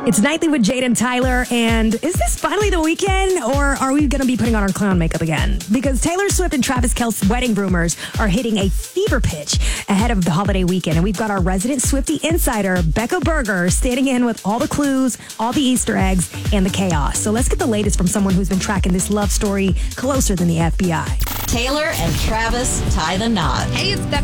It's Nightly with Jade and Tyler, and is this finally the weekend, or are we going to be putting on our clown makeup again? Because Taylor Swift and Travis Kelce's wedding rumors are hitting a fever pitch ahead of the holiday weekend, and we've got our resident Swiftie insider, Becca Berger, standing in with all the clues, all the Easter eggs, and the chaos. So let's get the latest from someone who's been tracking this love story closer than the FBI. Taylor and Travis tie the knot. Hey, it's Becca